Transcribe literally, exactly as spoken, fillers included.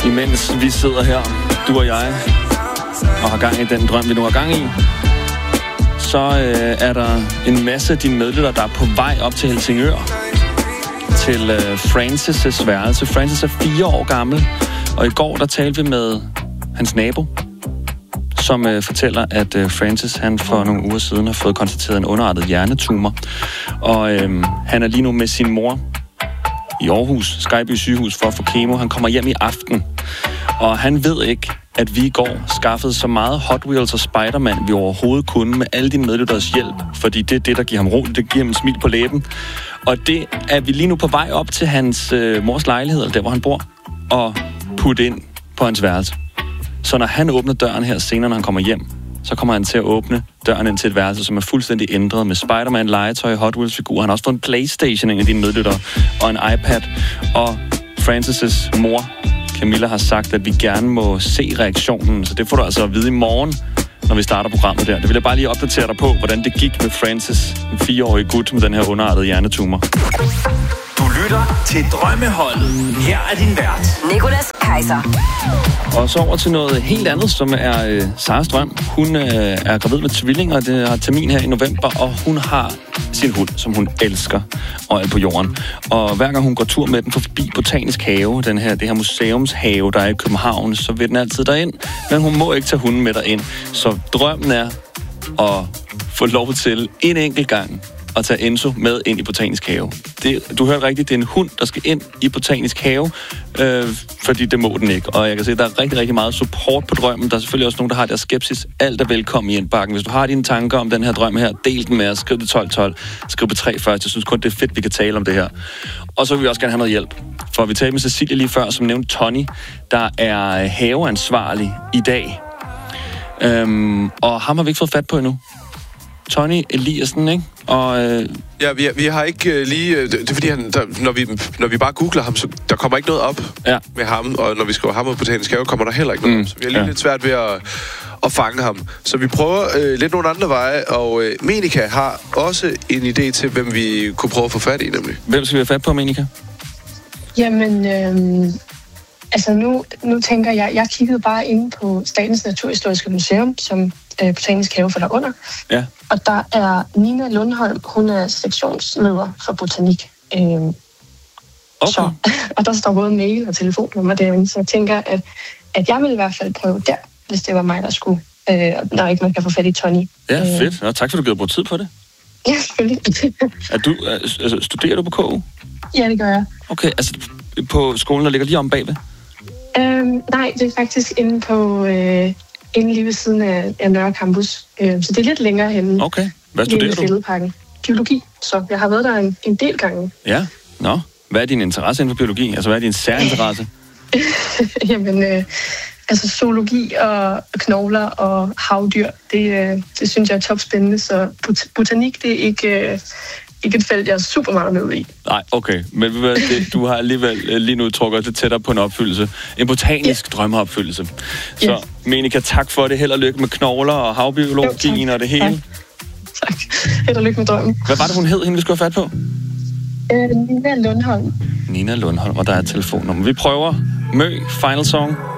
Imens vi sidder her, du og jeg, og har gang i den drøm, vi nu har gang i, så øh, er der en masse af dine medlyttere, der er på vej op til Helsingør, til øh, Francis' værelse. Francis er fire år gammel, og i går der talte vi med hans nabo, som øh, fortæller, at øh, Francis han for nogle uger siden har fået konstateret en underartet hjernetumor. Og øh, han er lige nu med sin mor i Aarhus, Skyby sygehus, for at få kemo. Han kommer hjem i aften, og han ved ikke, at vi i går skaffede så meget Hot Wheels og Spider-Man, vi overhovedet kunne, med alle dine medlytteres hjælp. Fordi det er det, der giver ham ro, det giver ham smil på læben. Og det er vi lige nu på vej op til hans øh, mors lejlighed, eller der, hvor han bor, og putte ind på hans værelse. Så når han åbner døren her senere, når han kommer hjem, så kommer han til at åbne døren ind til et værelse, som er fuldstændig ændret med Spider-Man, legetøj, Hot Wheels-figurer. Han har også fået en PlayStation, en af dine medlyttere, og en iPad. Og Francis' mor, Camilla, har sagt, at vi gerne må se reaktionen. Så det får du altså at vide i morgen, når vi starter programmet der. Det vil jeg bare lige opdatere dig på, hvordan det gik med Francis, en fireårig gut med den her underartede hjernetumor. Du lytter til Drømmeholdet. Her er din vært, Nicolas Kaiser. Og så over til noget helt andet, som er øh, Saras drøm. Hun øh, er gravid med tvillinger, det har termin her i november, og hun har sin hund, som hun elsker, og er på jorden. Og hver gang hun går tur med den forbi Botanisk Have, den her, det her museumshave, der er i København, så vil den altid derind. Men hun må ikke tage hunden med derind. Så drømmen er at få lov til en enkelt gang at tage Enzo med ind i Botanisk Have. Det, du hørte rigtigt, det er en hund, der skal ind i Botanisk Have, øh, fordi det må den ikke. Og jeg kan se, at der er rigtig, rigtig meget support på drømmen. Der er selvfølgelig også nogen, der har deres skepsis. Alt er velkommen i indbakken. Hvis du har dine tanker om den her drøm her, del den med os. Skriv det tolv tolv. Skriv på tre først. Jeg synes kun, det er fedt, vi kan tale om det her. Og så vil vi også gerne have noget hjælp. For vi talte med Cecilie lige før, som nævnte Tony, der er haveansvarlig i dag. Øhm, og ham har vi ikke fået fat på endnu. Tony Eliassen, ikke? Og, øh... Ja, vi, vi har ikke øh, lige... Øh, det er fordi, han, der, når, vi, når vi bare googler ham, så der kommer ikke noget op ja. med ham. Og når vi skriver ham ud på Botanisk Have, kommer der heller ikke noget mm, op. Så vi har lige ja. lidt svært ved at, at fange ham. Så vi prøver øh, lidt nogle andre veje. Og øh, Menika har også en idé til, hvem vi kunne prøve at få fat i, nemlig. Hvem skal vi have fat på, Menika? Jamen... Øh... Altså nu, nu tænker jeg, jeg kiggede bare inde på Statens Naturhistoriske Museum, som øh, Botanisk Have falder under. Ja. Og der er Nina Lundholm, hun er sektionsleder for botanik. Øh, okay. så, og der står både mail og telefonnummer derinde, så jeg tænker, at, at jeg vil i hvert fald prøve der, hvis det var mig, der skulle, øh, når ikke man kan få fat i Tony. Ja, øh, fedt. Nå, tak for, at du givet brugt tid på det. Ja, selvfølgelig. er du, altså, studerer du på K U? Ja, det gør jeg. Okay, altså på skolen, der ligger lige om bagved? Øhm, nej, det er faktisk inde på øh, inde lige ved siden af, af Nørre Campus. Øh, så det er lidt længere henne. Okay. Hvad studerer du? Fældeparken. Biologi. Så jeg har været der en, en del gange. Ja. Nå. Hvad er din interesse inden for biologi? Altså, hvad er din særinteresse? Jamen, øh, altså zoologi og knogler og havdyr, det, øh, det synes jeg er topspændende. Så bot- botanik, det er ikke... Øh, Ikke et felt, jeg er super meget med i. Nej, okay. Men det, du har alligevel lige nu trukket lidt tættere på en opfyldelse. En botanisk yeah. drømmeopfyldelse. Så yes. Menika, tak for det. Held og lykke med knogler og havbiologien og det hele. Tak. tak. Held og lykke med drømmen. Hvad var det, hun hed, hende vi skulle have fat på? Øh, Nina Lundholm. Nina Lundholm, og der er et telefonnummer. Vi prøver Mø, Final Song.